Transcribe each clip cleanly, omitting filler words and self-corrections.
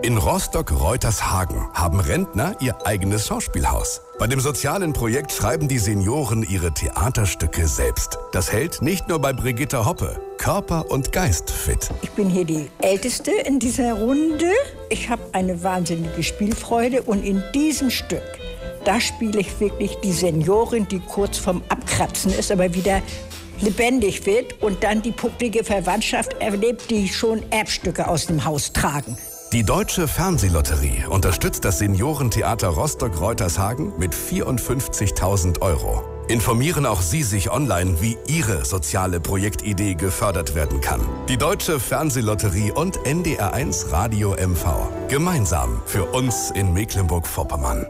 In Rostock-Reutershagen haben Rentner ihr eigenes Schauspielhaus. Bei dem sozialen Projekt schreiben die Senioren ihre Theaterstücke selbst. Das hält nicht nur bei Brigitte Hoppe Körper und Geist fit. Ich bin hier die Älteste in dieser Runde. Ich habe eine wahnsinnige Spielfreude und in diesem Stück, da spiele ich wirklich die Seniorin, die kurz vorm Abkratzen ist, aber wieder lebendig wird und dann die pucklige Verwandtschaft erlebt, die schon Erbstücke aus dem Haus tragen. Die Deutsche Fernsehlotterie unterstützt das Seniorentheater Rostock-Reutershagen mit 54.000 €. Informieren auch Sie sich online, wie Ihre soziale Projektidee gefördert werden kann. Die Deutsche Fernsehlotterie und NDR1 Radio MV. Gemeinsam für uns in Mecklenburg-Vorpommern.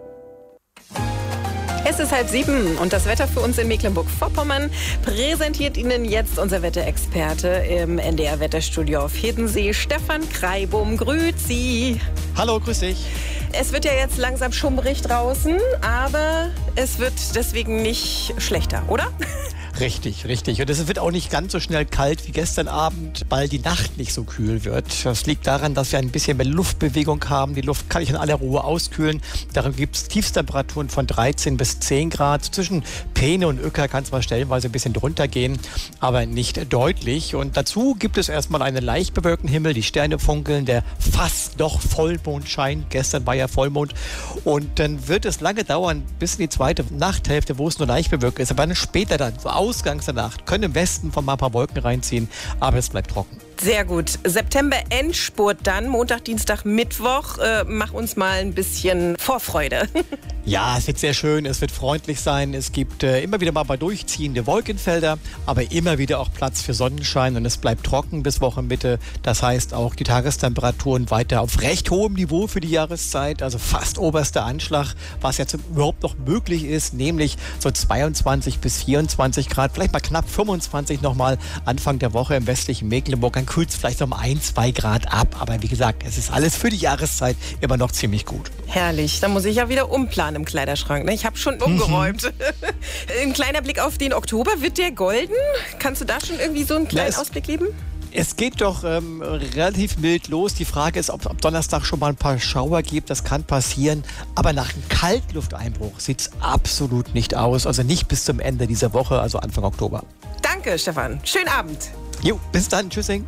Es ist 6:30 und das Wetter für uns in Mecklenburg-Vorpommern präsentiert Ihnen jetzt unser Wetterexperte im NDR-Wetterstudio auf Hiddensee, Stefan Kreibum. Grüezi. Hallo, grüß dich. Es wird ja jetzt langsam schummrig draußen, aber es wird deswegen nicht schlechter, oder? Richtig. Und es wird auch nicht ganz so schnell kalt wie gestern Abend, weil die Nacht nicht so kühl wird. Das liegt daran, dass wir ein bisschen mehr Luftbewegung haben. Die Luft kann nicht in aller Ruhe auskühlen. Darum gibt es Tiefstemperaturen von 13 bis 10 Grad. Zwischen Peene und Uecker kann es mal stellenweise ein bisschen drunter gehen, aber nicht deutlich. Und dazu gibt es erstmal einen leicht bewölkten Himmel. Die Sterne funkeln, der fast doch Vollmond scheint. Gestern war ja Vollmond. Und dann wird es lange dauern, bis in die zweite Nachthälfte, wo es nur leicht bewölkt ist. Aber dann später dann, so Ausgangs der Nacht, können im Westen von mal ein paar Wolken reinziehen, aber es bleibt trocken. Sehr gut. September-Endspurt dann, Montag, Dienstag, Mittwoch. Mach uns mal ein bisschen Vorfreude. Ja, es wird sehr schön, es wird freundlich sein. Es gibt immer wieder mal durchziehende Wolkenfelder, aber immer wieder auch Platz für Sonnenschein und es bleibt trocken bis Wochenmitte. Das heißt auch die Tagestemperaturen weiter auf recht hohem Niveau für die Jahreszeit, also fast oberster Anschlag, was jetzt überhaupt noch möglich ist, nämlich so 22 bis 24 Grad, vielleicht mal knapp 25 nochmal Anfang der Woche im westlichen Mecklenburg. Dann kühlt es vielleicht um 1-2 Grad ab, aber wie gesagt, es ist alles für die Jahreszeit immer noch ziemlich gut. Herrlich, da muss ich ja wieder umplanen im Kleiderschrank. Ne? Ich habe schon umgeräumt. Ein kleiner Blick auf den Oktober, wird der golden? Kannst du da schon irgendwie so einen kleinen Ausblick geben? Es geht doch relativ mild los. Die Frage ist, ob Donnerstag schon mal ein paar Schauer gibt. Das kann passieren. Aber nach einem Kaltlufteinbruch sieht es absolut nicht aus. Also nicht bis zum Ende dieser Woche, also Anfang Oktober. Danke, Stefan. Schönen Abend. Jo, bis dann. Tschüssing.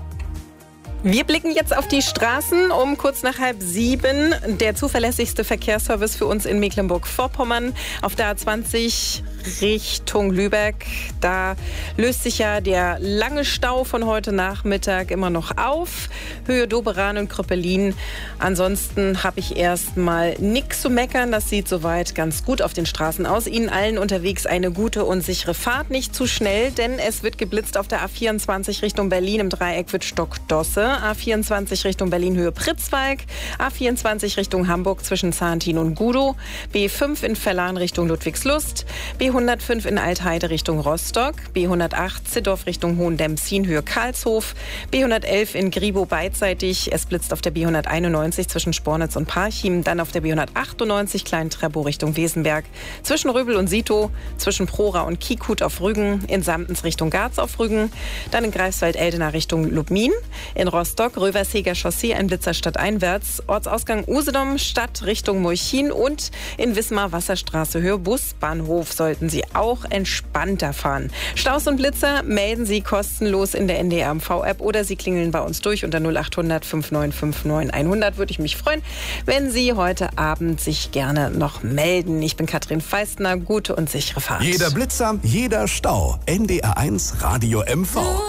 Wir blicken jetzt auf die Straßen um kurz nach 6:30. Der zuverlässigste Verkehrsservice für uns in Mecklenburg-Vorpommern auf der A20 Richtung Lübeck. Da löst sich ja der lange Stau von heute Nachmittag immer noch auf. Höhe Doberan und Kröppelin. Ansonsten habe ich erstmal nichts zu meckern. Das sieht soweit ganz gut auf den Straßen aus. Ihnen allen unterwegs eine gute und sichere Fahrt. Nicht zu schnell, denn es wird geblitzt auf der A24 Richtung Berlin. Im Dreieck wird Stockdosse. A24 Richtung Berlin Höhe Pritzwalk. A24 Richtung Hamburg zwischen Zahntin und Gudow. B5 in Vellan Richtung Ludwigslust. B105 in Altheide Richtung Rostock, B108 Ziddorf Richtung Hohendemzin Höhe Karlshof, B111 in Gribow beidseitig, es blitzt auf der B191 zwischen Spornitz und Parchim, dann auf der B198 Klein-Treppow Richtung Wesenberg, zwischen Röbel und Sito, zwischen Prora und Kiekut auf Rügen, in Samtens Richtung Garz auf Rügen, dann in Greifswald-Eldena Richtung Lubmin, in Rostock Röversheger Chaussee ein Blitzer stadteinwärts, Ortsausgang Usedom Stadt Richtung Molchin und in Wismar Wasserstraße Höhe Busbahnhof sollten Sie auch entspannter fahren. Staus und Blitzer melden Sie kostenlos in der NDR-MV-App oder Sie klingeln bei uns durch unter 0800 5959 100. Würde ich mich freuen, wenn Sie heute Abend sich gerne noch melden. Ich bin Katrin Feistner. Gute und sichere Fahrt. Jeder Blitzer, jeder Stau. NDR1 Radio MV.